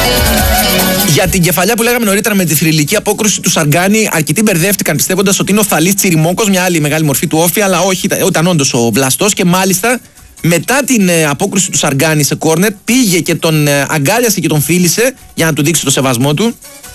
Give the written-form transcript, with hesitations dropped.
Για την κεφαλιά που λέγαμε νωρίτερα με τη θρυλική απόκρουση του Σαργκάνη, αρκετοί μπερδεύτηκαν πιστεύοντας ότι είναι ο Θαλής Τσιριμόκος, μια άλλη μεγάλη μορφή του όφη, αλλά όχι, ήταν όντως ο Βλαστός και μάλιστα μετά την απόκρουση του Σαργκάνη σε κόρνερ πήγε και τον αγκάλιασε και τον φίλησε για να του δείξει το σεβασμό του.